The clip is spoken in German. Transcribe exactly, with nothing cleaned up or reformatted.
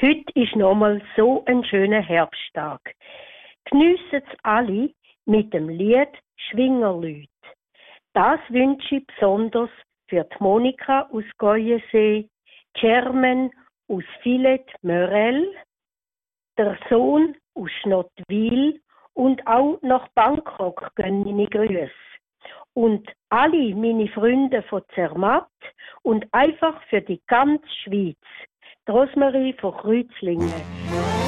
Heute ist nochmal so ein schöner Herbsttag. Geniessen's alle mit dem Lied Schwingerlüt. Das wünsche ich besonders für die Monika aus Goyensee, Carmen aus Filet Mörel, der Sohn aus Schnottwil und auch nach Bangkok gehen meine Grüße. Und alle meine Freunde von Zermatt und einfach für die ganze Schweiz. Die Rosmarie von Kreuzlingen.